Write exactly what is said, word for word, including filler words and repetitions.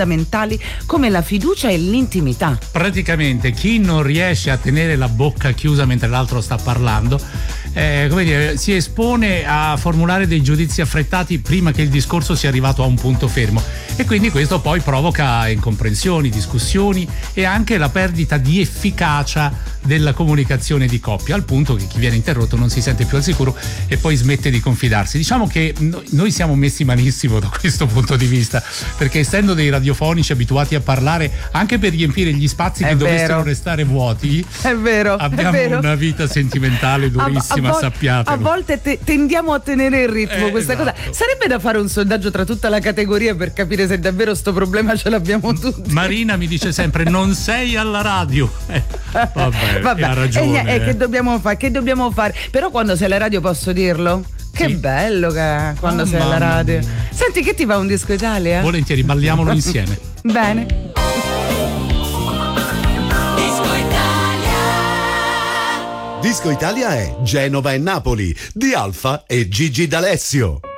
fondamentali come la fiducia e l'intimità. Praticamente chi non riesce a tenere la bocca chiusa mentre l'altro sta parlando, eh, come dire, si espone a formulare dei giudizi affrettati prima che il discorso sia arrivato a un punto fermo, e quindi questo poi provoca incomprensioni, discussioni e anche la perdita di efficacia della comunicazione di coppia, al punto che chi viene interrotto non si sente più al sicuro e poi smette di confidarsi. Diciamo che noi siamo messi malissimo da questo punto di vista, perché essendo dei radiofonici abituati a parlare anche per riempire gli spazi È che vero. dovessero restare vuoti, È vero, abbiamo è vero. una vita sentimentale durissima, a, a, vol- sappiatelo. a volte te- tendiamo a tenere il ritmo, Eh, questa esatto. cosa. Sarebbe da fare un sondaggio tra tutta la categoria per capire se davvero sto problema ce l'abbiamo tutti. Marina mi dice sempre: non sei alla radio. Eh, vabbè, Vabbè, ha ragione. e ne- e eh. che dobbiamo fare? Che dobbiamo fare? Però quando sei alla radio posso dirlo? Che Sì. bello che è quando Oh, sei alla mamma radio. mia. Senti, che ti va un disco Italia? Volentieri, balliamolo insieme. Bene. Disco Italia è Genova e Napoli di Alfa e Gigi D'Alessio.